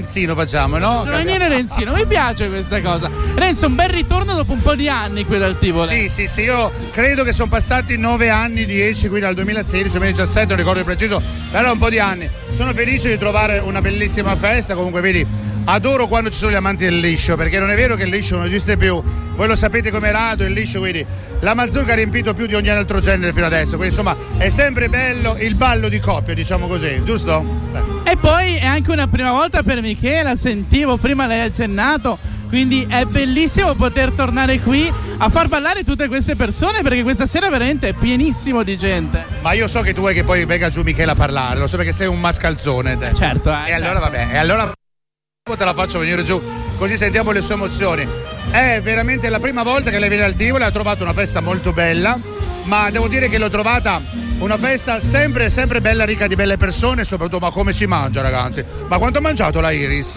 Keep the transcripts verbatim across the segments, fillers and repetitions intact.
Renzino facciamo, no? Giovanile Renzino, mi piace questa cosa. Renzo, un bel ritorno dopo un po' di anni qui dal Tivoli. Sì, sì, sì, io credo che sono passati nove anni, dieci, qui dal duemilasedici, duemiladiciassette, non ricordo di preciso, però un po' di anni. Sono felice di trovare una bellissima festa, comunque vedi, adoro quando ci sono gli amanti del liscio, perché non è vero che il liscio non esiste più, voi lo sapete com'è rado il liscio, quindi la mazurka ha riempito più di ogni altro genere fino adesso, quindi insomma è sempre bello il ballo di coppia, diciamo così, giusto? Beh. E poi è anche una prima volta per Michela, sentivo, prima lei ha accennato, quindi è bellissimo poter tornare qui a far ballare tutte queste persone, perché questa sera veramente è pienissimo di gente. Ma io so che tu vuoi che poi venga giù Michela a parlare, lo so perché sei un mascalzone te. Certo, eh, E certo. allora vabbè, e allora te la faccio venire giù, così sentiamo le sue emozioni. È veramente la prima volta che lei viene al Tivoli, ha trovato una festa molto bella, ma devo dire che l'ho trovata una festa sempre, sempre bella, ricca di belle persone, e soprattutto, ma come si mangia, ragazzi? Ma quanto ha mangiato la Iris?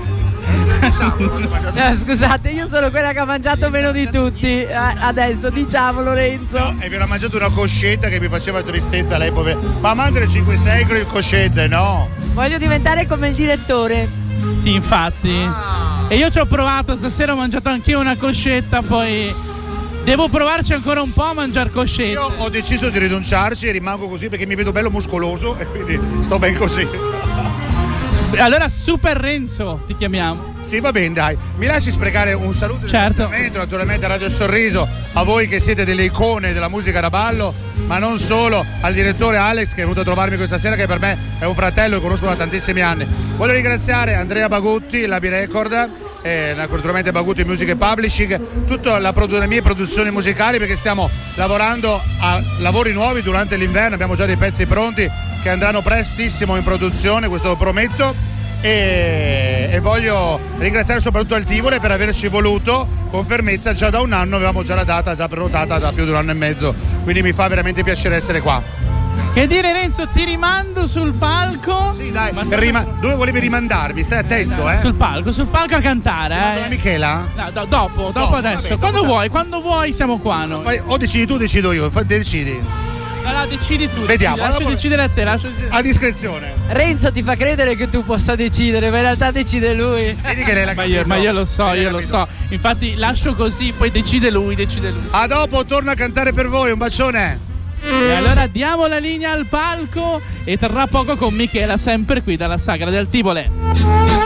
No, scusate, io sono quella che ha mangiato meno di tutti. Adesso diciamo, Lorenzo. No, e vi ho mangiato una coscetta che mi faceva tristezza, lei povera. Ma mangiare cinque sei con il coscette, no? Voglio diventare come il direttore. Sì, infatti. Ah. E io ci ho provato, stasera ho mangiato anch'io una coscetta, poi devo provarci ancora un po' a mangiare coscette. Io ho deciso di rinunciarci e rimango così perché mi vedo bello muscoloso e quindi sto ben così. Allora Super Renzo ti chiamiamo. Sì, va bene, dai. Mi lasci sprecare un saluto di Certo. ringraziamento, naturalmente a Radio Il Sorriso, a voi che siete delle icone della musica da ballo, ma non solo, al direttore Alex che è venuto a trovarmi questa sera, che per me è un fratello che conosco da tantissimi anni. Voglio ringraziare Andrea Bagutti, l'Abi Record, e naturalmente Bagutti Music e Publishing, tutte la produ- le mie produzioni musicali, perché stiamo lavorando a lavori nuovi durante l'inverno, abbiamo già dei pezzi pronti che andranno prestissimo in produzione, questo lo prometto. E, e voglio ringraziare soprattutto il Tivoli per averci voluto con fermezza. Già da un anno avevamo già la data già prenotata da più di un anno e mezzo, quindi mi fa veramente piacere essere qua. Che dire, Renzo, ti rimando sul palco. Sì, dai, rima- dove volevi rimandarmi? Stai attento, eh. Sul palco, sul palco a cantare, La eh. Michela? No, do- dopo, dopo Dopo, adesso. vabbè, quando dopo- vuoi, quando vuoi siamo qua noi. Poi, o decidi tu o decido io, fa- decidi. Allora decidi tu. Vediamo, decidi, lascio allora- decidere a te, lascio decidere. A discrezione. Renzo ti fa credere che tu possa decidere, ma in realtà decide lui. Vedi che lei l'ha Ma io, capito. ma io lo so, Lei l'ha io lo capito. so. Infatti lascio così, poi decide lui, decide lui. A dopo, torno a cantare per voi, un bacione. E allora diamo la linea al palco e tra poco con Michela, sempre qui dalla Sagra del Tivoli.